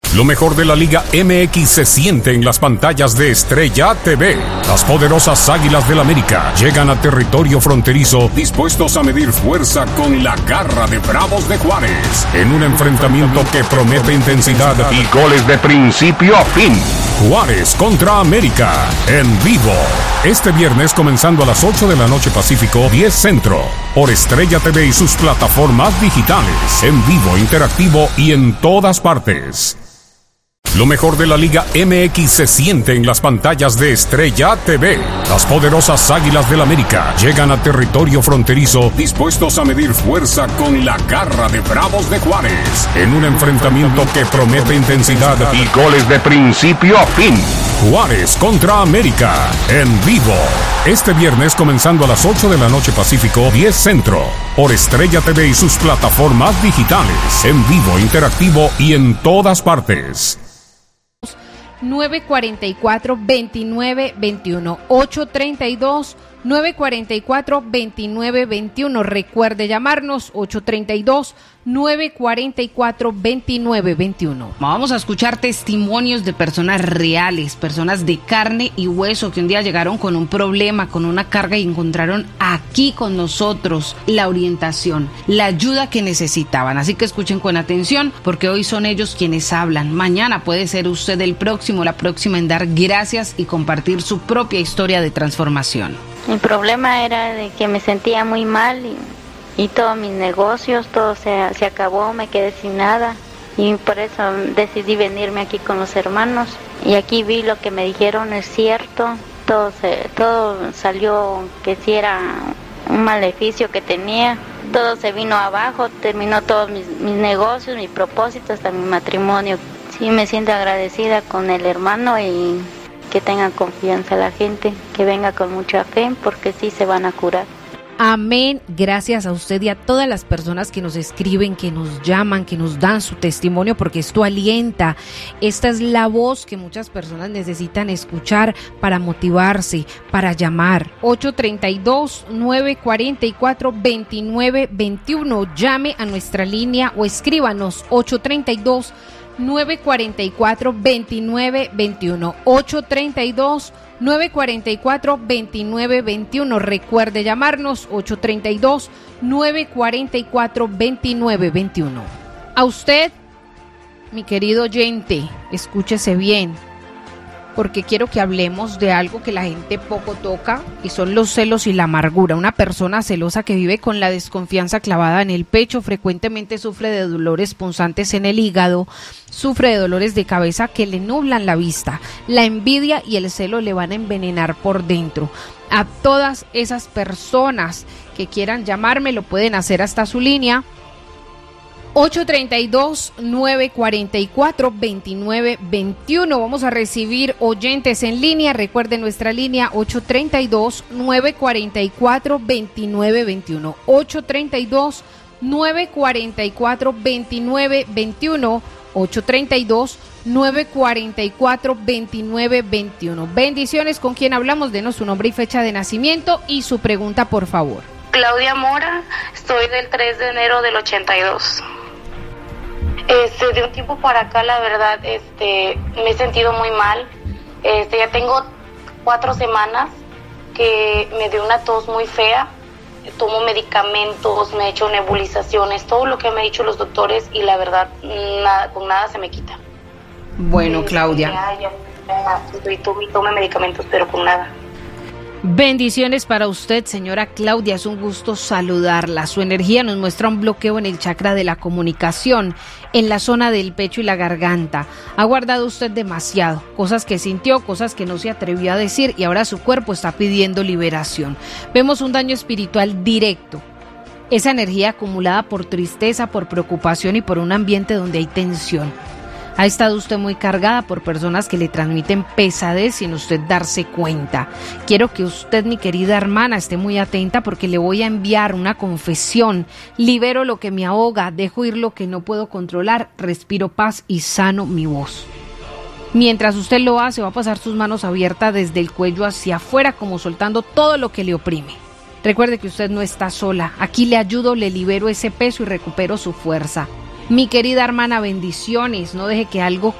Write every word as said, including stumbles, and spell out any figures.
Lo mejor de la Liga M X se siente en las pantallas de Estrella T V. Las poderosas Águilas del América llegan a territorio fronterizo dispuestos a medir fuerza con la garra de Bravos de Juárez en un enfrentamiento que promete intensidad y goles de principio a fin. Juárez contra América en vivo. Este viernes comenzando a las ocho de la noche Pacífico, diez Centro, por Estrella T V y sus plataformas digitales, en vivo, interactivo y en todas partes. Lo mejor de la Liga M X se siente en las pantallas de Estrella T V. Las poderosas Águilas del América llegan a territorio fronterizo dispuestos a medir fuerza con la garra de Bravos de Juárez en un enfrentamiento que promete intensidad y goles de principio a fin. Juárez contra América en vivo. Este viernes comenzando a las ocho de la noche Pacífico, diez Centro, por Estrella T V y sus plataformas digitales, en vivo, interactivo y en todas partes. nueve cuatro cuatro, dos nueve dos uno, ocho tres dos, nueve cuatro cuatro, dos nueve dos uno. Recuerde llamarnos ocho tres dos, nueve cuatro cuatro, dos nueve dos uno. Vamos a escuchar testimonios de personas reales, personas de carne y hueso que un día llegaron con un problema, con una carga y encontraron aquí con nosotros la orientación, la ayuda que necesitaban. Así que escuchen con atención porque hoy son ellos quienes hablan. Mañana puede ser usted el próximo, la próxima en dar gracias y compartir su propia historia de transformación. Mi problema era de que me sentía muy mal y Y todos mis negocios, todo se, se acabó, me quedé sin nada. Y por eso decidí venirme aquí con los hermanos. Y aquí vi lo que me dijeron, es cierto. Todo, se, todo salió que sí era un maleficio que tenía. Todo se vino abajo, terminó todos mis, mis negocios, mi propósito, hasta mi matrimonio. Sí, me siento agradecida con el hermano y que tenga confianza la gente, que venga con mucha fe, porque sí se van a curar. Amén, gracias a usted y a todas las personas que nos escriben, que nos llaman, que nos dan su testimonio, porque esto alienta. Esta es la voz que muchas personas necesitan escuchar para motivarse, para llamar. ocho tres dos, nueve cuatro cuatro, dos nueve dos uno. Llame a nuestra línea o escríbanos ocho tres dos, nueve cuatro cuatro, dos nueve dos uno. ocho tres dos, nueve cuatro cuatro, dos nueve dos uno. Recuerde llamarnos ocho tres dos, nueve cuatro cuatro, dos nueve dos uno. A usted, mi querido oyente, escúchese bien, porque quiero que hablemos de algo que la gente poco toca, y son los celos y la amargura. Una persona celosa que vive con la desconfianza clavada en el pecho frecuentemente sufre de dolores punzantes en el hígado, sufre de dolores de cabeza que le nublan la vista. La envidia y el celo le van a envenenar por dentro. A todas esas personas que quieran llamarme lo pueden hacer hasta su línea ocho tres dos, nueve cuatro cuatro, dos nueve dos uno. Vamos a recibir oyentes en línea. Recuerden nuestra línea ocho tres dos, nueve cuatro cuatro, dos nueve dos uno. ocho tres dos, nueve cuatro cuatro, dos nueve dos uno. ocho tres dos, nueve cuatro cuatro, dos nueve dos uno. Bendiciones. ¿Con quién hablamos? Denos su nombre y fecha de nacimiento y su pregunta, por favor. Claudia Mora, estoy del tres de enero del ochenta y dos. Este, de un tiempo para acá, la verdad, este, me he sentido muy mal. Este, ya tengo cuatro semanas que me dio una tos muy fea. Tomo medicamentos, me he hecho nebulizaciones, todo lo que me han dicho los doctores, y la verdad, nada, con nada se me quita. Bueno, Claudia. Ya, ya, ya, y tome, tome medicamentos, pero con nada. Bendiciones para usted, señora Claudia, es un gusto saludarla. Su energía nos muestra un bloqueo en el chakra de la comunicación, en la zona del pecho y la garganta. Ha guardado usted demasiado, cosas que sintió, cosas que no se atrevió a decir, y ahora su cuerpo está pidiendo liberación. Vemos un daño espiritual directo. Esa energía acumulada por tristeza, por preocupación y por un ambiente donde hay tensión. Ha estado usted muy cargada por personas que le transmiten pesadez sin usted darse cuenta. Quiero que usted, mi querida hermana, esté muy atenta porque le voy a enviar una confesión. Libero lo que me ahoga, dejo ir lo que no puedo controlar, respiro paz y sano mi voz. Mientras usted lo hace, va a pasar sus manos abiertas desde el cuello hacia afuera, como soltando todo lo que le oprime. Recuerde que usted no está sola. Aquí le ayudo, le libero ese peso y recupero su fuerza. Mi querida hermana, bendiciones. No deje que algo